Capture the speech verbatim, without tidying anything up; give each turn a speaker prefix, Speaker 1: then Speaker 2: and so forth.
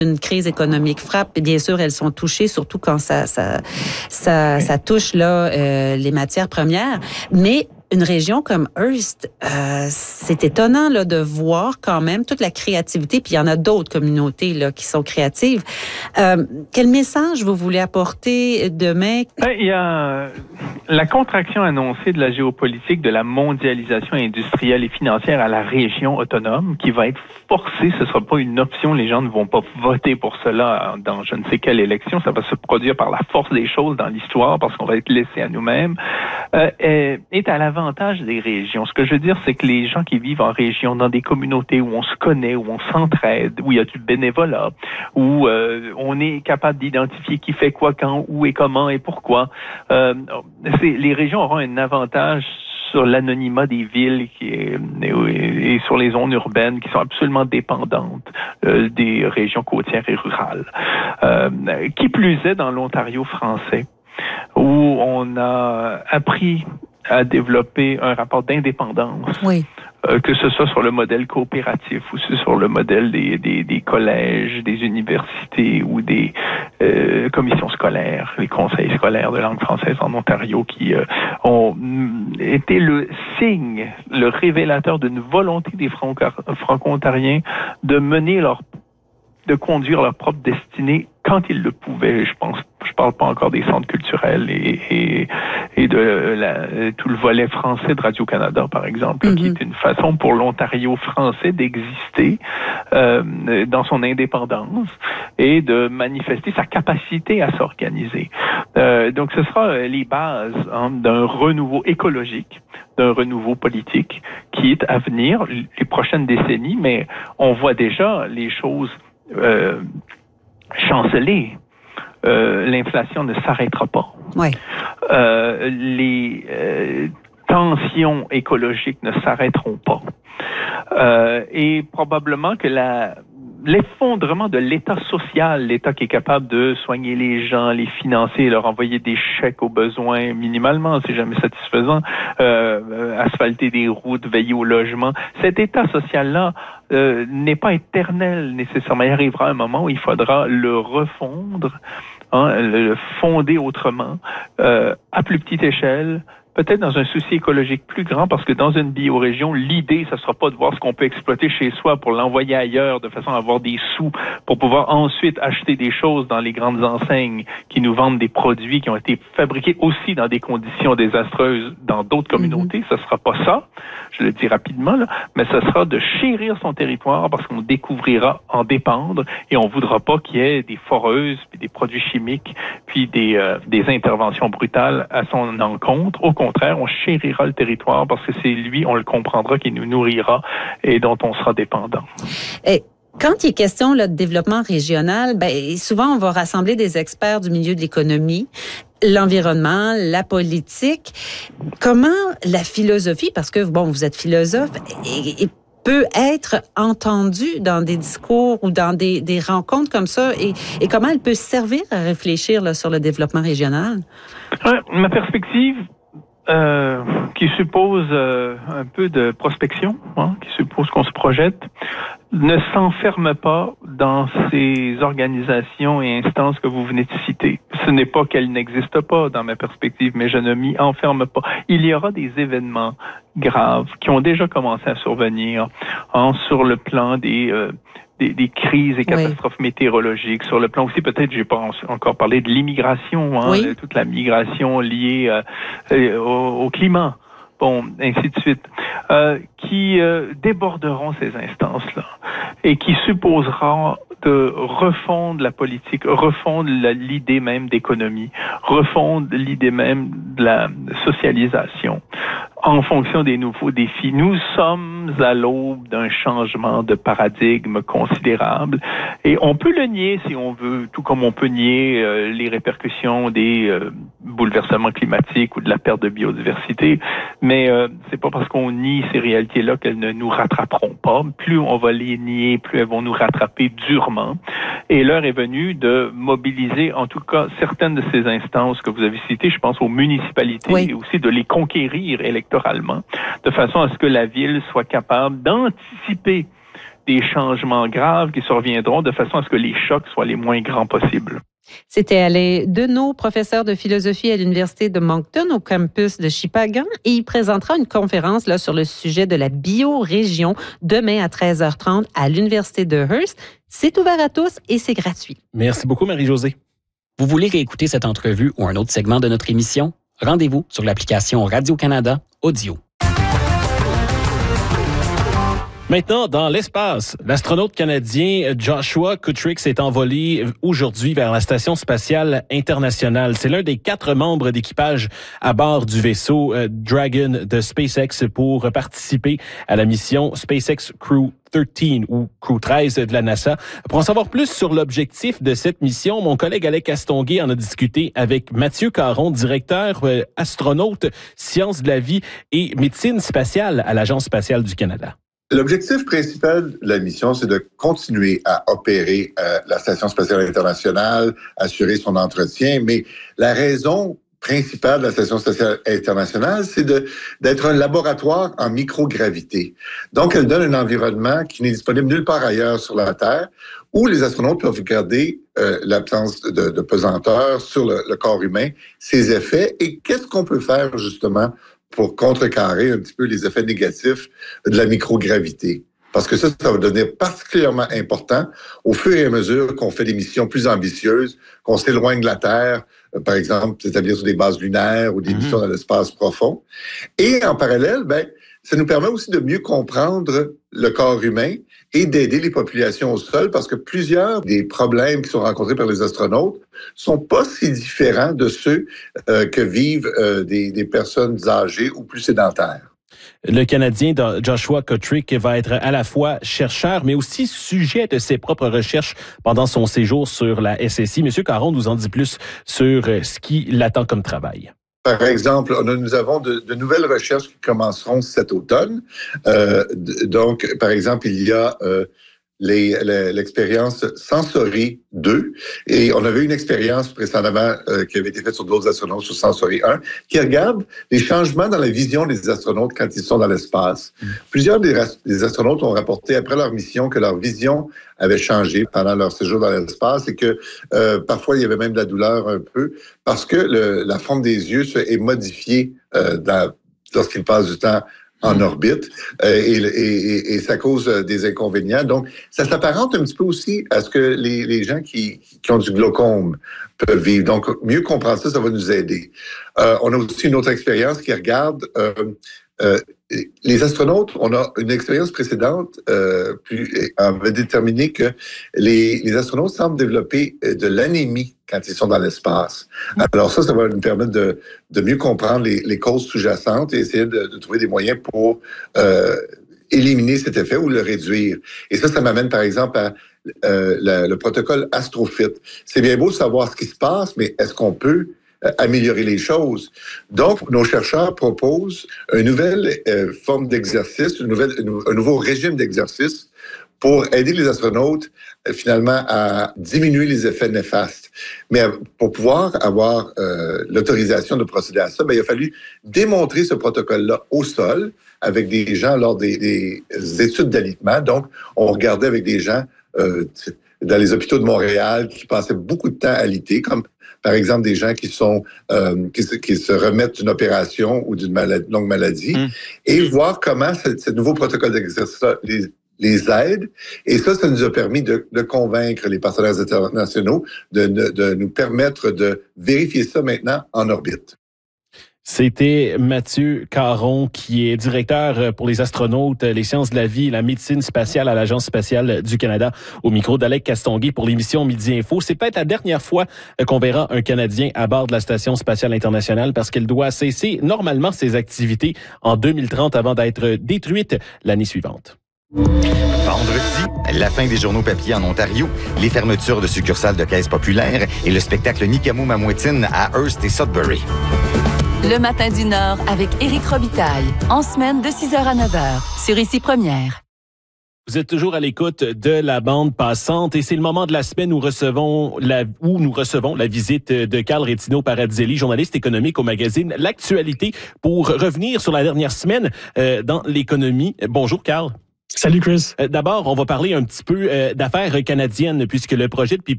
Speaker 1: une crise économique frappe, et bien sûr, elles sont touchées, surtout quand ça, ça, ça, ça touche là, euh, les matières premières. Mais une région comme Hearst, euh, c'est étonnant là, de voir quand même toute la créativité, puis il y en a d'autres communautés là, qui sont créatives. Euh, quel message vous voulez apporter demain?
Speaker 2: Il y a la contraction annoncée de la géopolitique, de la mondialisation industrielle et financière à la région autonome qui va être forcée. Ce ne sera pas une option. Les gens ne vont pas voter pour cela dans je ne sais quelle élection. Ça va se produire par la force des choses dans l'histoire parce qu'on va être laissé à nous-mêmes. Euh, est à l'avantage des régions. Ce que je veux dire, c'est que les gens qui vivent en région, dans des communautés où on se connaît, où on s'entraide, où il y a du bénévolat, où euh, on est capable d'identifier qui fait quoi, quand, où et comment et pourquoi, euh, c'est, les régions auront un avantage sur l'anonymat des villes qui est, et, et sur les zones urbaines qui sont absolument dépendantes euh, des régions côtières et rurales. Euh, qui plus est dans l'Ontario français, où on a appris à développer un rapport d'indépendance,
Speaker 1: oui.
Speaker 2: euh, que ce soit sur le modèle coopératif ou sur le modèle des, des, des collèges, des universités ou des euh, commissions scolaires, les conseils scolaires de langue française en Ontario qui euh, ont été le signe, le révélateur d'une volonté des Franco-Ontariens de mener leur de conduire leur propre destinée quand ils le pouvaient. Je pense, je parle pas encore des centres culturels et, et, et de la, tout le volet français de Radio-Canada, par exemple, mm-hmm. qui est une façon pour l'Ontario français d'exister euh, dans son indépendance et de manifester sa capacité à s'organiser. Euh, donc, ce sera les bases hein, d'un renouveau écologique, d'un renouveau politique qui est à venir les prochaines décennies, mais on voit déjà les choses Euh, chanceler. Euh, l'inflation ne s'arrêtera pas.
Speaker 1: Oui.
Speaker 2: Euh, les euh, tensions écologiques ne s'arrêteront pas. Euh, et probablement que la l'effondrement de l'État social, l'État qui est capable de soigner les gens, les financer, leur envoyer des chèques aux besoins minimalement, c'est jamais satisfaisant, euh, asphalter des routes, veiller au logement. Cet État social-là euh, n'est pas éternel nécessairement. Il arrivera un moment où il faudra le refondre, hein, le fonder autrement, euh, à plus petite échelle, peut-être dans un souci écologique plus grand, parce que dans une biorégion, l'idée, ce ne sera pas de voir ce qu'on peut exploiter chez soi pour l'envoyer ailleurs, de façon à avoir des sous, pour pouvoir ensuite acheter des choses dans les grandes enseignes qui nous vendent des produits qui ont été fabriqués aussi dans des conditions désastreuses dans d'autres communautés. Mm-hmm. Ce ne sera pas ça, je le dis rapidement, là, mais ce sera de chérir son territoire parce qu'on découvrira en dépendre et on ne voudra pas qu'il y ait des foreuses, puis des produits chimiques, puis des, euh, des interventions brutales à son encontre. Au contraire, on chérira le territoire parce que c'est lui, on le comprendra, qui nous nourrira et dont on sera dépendant.
Speaker 1: Et quand il est question là, de développement régional, ben, souvent on va rassembler des experts du milieu de l'économie, l'environnement, la politique. Comment la philosophie, parce que bon, vous êtes philosophe, et, et peut être entendue dans des discours ou dans des, des rencontres comme ça, et, et comment elle peut servir à réfléchir là, sur le développement régional?
Speaker 2: Ouais, ma perspective, Euh, qui suppose euh, un peu de prospection, hein, qui suppose qu'on se projette, ne s'enferme pas dans ces organisations et instances que vous venez de citer. Ce n'est pas qu'elles n'existent pas dans ma perspective, mais je ne m'y enferme pas. Il y aura des événements graves qui ont déjà commencé à survenir hein, sur le plan des... Euh, Des, des crises et catastrophes oui. météorologiques. Sur le plan aussi, peut-être, j'ai pas encore parlé de l'immigration, hein, oui. toute la migration liée euh, au, au climat, bon, ainsi de suite, euh, qui euh, déborderont ces instances-là et qui supposera de refondre la politique, refondre la, l'idée même d'économie, refondre l'idée même de la socialisation en fonction des nouveaux défis. Nous sommes à l'aube d'un changement de paradigme considérable et on peut le nier si on veut, tout comme on peut nier euh, les répercussions des euh, bouleversements climatiques ou de la perte de biodiversité, mais euh, c'est pas parce qu'on nie ces réalités-là qu'elles ne nous rattraperont pas. Plus on va les nier, plus elles vont nous rattraper durement. Et l'heure est venue de mobiliser, en tout cas, certaines de ces instances que vous avez citées, je pense aux municipalités, oui. et aussi de les conquérir électoralement, de façon à ce que la ville soit capable d'anticiper des changements graves qui surviendront de façon à ce que les chocs soient les moins grands possibles.
Speaker 1: C'était Alain Deneau, professeur de philosophie à l'Université de Moncton au campus de Shippagan, et il présentera une conférence là, sur le sujet de la biorégion demain à treize heures trente à l'Université de Hearst. C'est ouvert à tous et c'est gratuit.
Speaker 3: Merci beaucoup, Marie-Josée.
Speaker 4: Vous voulez réécouter cette entrevue ou un autre segment de notre émission? Rendez-vous sur l'application Radio-Canada Audio.
Speaker 3: Maintenant, dans l'espace, l'astronaute canadien Joshua Kutryk s'est envolé aujourd'hui vers la Station spatiale internationale. C'est l'un des quatre membres d'équipage à bord du vaisseau Dragon de SpaceX pour participer à la mission SpaceX Crew treize ou Crew treize de la NASA. Pour en savoir plus sur l'objectif de cette mission, mon collègue Alex Castonguay en a discuté avec Mathieu Caron, directeur euh, astronaute, sciences de la vie et médecine spatiale à l'Agence spatiale du Canada.
Speaker 5: L'objectif principal de la mission, c'est de continuer à opérer euh, la Station spatiale internationale, assurer son entretien, mais la raison principale de la Station spatiale internationale, c'est de, d'être un laboratoire en microgravité. Donc, elle donne un environnement qui n'est disponible nulle part ailleurs sur la Terre, où les astronautes peuvent regarder euh, l'absence de, de pesanteur sur le, le corps humain, ses effets, et qu'est-ce qu'on peut faire justement pour contrecarrer un petit peu les effets négatifs de la microgravité. Parce que ça, ça va devenir particulièrement important au fur et à mesure qu'on fait des missions plus ambitieuses, qu'on s'éloigne de la Terre, euh, par exemple, s'établir sur des bases lunaires ou des mm-hmm. missions dans l'espace profond. Et en parallèle, ben, ça nous permet aussi de mieux comprendre le corps humain et d'aider les populations au sol, parce que plusieurs des problèmes qui sont rencontrés par les astronautes sont pas si différents de ceux euh, que vivent euh, des, des personnes âgées ou plus sédentaires.
Speaker 3: Le Canadien Joshua Kutryk va être à la fois chercheur, mais aussi sujet de ses propres recherches pendant son séjour sur la S S I. Monsieur Caron nous en dit plus sur ce qui l'attend comme travail.
Speaker 5: Par exemple, on a, nous avons de, de nouvelles recherches qui commenceront cet automne. Euh, donc, par exemple, il y a euh, les, les, l'expérience Sensory deux, et on avait une expérience précédemment euh, qui avait été faite sur d'autres astronautes sur Sensory un, qui regarde les changements dans la vision des astronautes quand ils sont dans l'espace. Mmh. Plusieurs des, des astronautes ont rapporté après leur mission que leur vision avait changé pendant leur séjour dans l'espace et que euh, parfois il y avait même de la douleur un peu parce que le, la forme des yeux est modifiée euh, dans, lorsqu'ils passent du temps en orbite euh, et, et, et ça cause des inconvénients. Donc, ça s'apparente un petit peu aussi à ce que les, les gens qui, qui ont du glaucome peuvent vivre. Donc, mieux comprendre ça, ça va nous aider. Euh, on a aussi une autre expérience qui regarde euh, euh, les astronautes. On a une expérience précédente euh, plus, avait déterminé que les, les astronautes semblent développer de l'anémie quand ils sont dans l'espace. Alors ça, ça va nous permettre de, de mieux comprendre les, les causes sous-jacentes et essayer de, de trouver des moyens pour euh, éliminer cet effet ou le réduire. Et ça, ça m'amène par exemple à euh, la, le protocole AstroFit. C'est bien beau de savoir ce qui se passe, mais est-ce qu'on peut euh, améliorer les choses? Donc, nos chercheurs proposent une nouvelle euh, forme d'exercice, une nouvelle, un nouveau régime d'exercice pour aider les astronautes, euh, finalement, à diminuer les effets néfastes. Mais pour pouvoir avoir euh, l'autorisation de procéder à ça, ben, il a fallu démontrer ce protocole-là au sol avec des gens lors des, des études d'alitement. Donc, on regardait avec des gens euh, dans les hôpitaux de Montréal qui passaient beaucoup de temps à alité, comme par exemple des gens qui sont euh, qui, se, qui se remettent d'une opération ou d'une maladie, longue maladie, mmh. et voir comment ce, ce nouveau protocole d'exercice les les aide. Et ça, ça nous a permis de, de convaincre les partenaires internationaux de, de, de nous permettre de vérifier ça maintenant en orbite.
Speaker 3: C'était Mathieu Caron, qui est directeur pour les astronautes, les sciences de la vie et la médecine spatiale à l'Agence spatiale du Canada, au micro d'Alex Castonguay pour l'émission Midi Info. C'est peut-être la dernière fois qu'on verra un Canadien à bord de la Station spatiale internationale parce qu'elle doit cesser normalement ses activités en deux mille trente avant d'être détruite l'année suivante.
Speaker 6: Vendredi, la fin des journaux papier en Ontario, les fermetures de succursales de caisses populaires et le spectacle Nicamo-Mamouetine à Hearst et Sudbury.
Speaker 7: Le matin du Nord avec Éric Robitaille, en semaine de six heures à neuf heures, sur Ici Première.
Speaker 3: Vous êtes toujours à l'écoute de la bande passante et c'est le moment de la semaine où, recevons la, où nous recevons la visite de Carl Rettino-Paradzelli, journaliste économique au magazine L'Actualité, pour revenir sur la dernière semaine euh, dans l'économie. Bonjour Carl.
Speaker 8: Salut Chris.
Speaker 3: Euh, d'abord, on va parler un petit peu euh, d'affaires canadiennes, puisque le projet de pipeline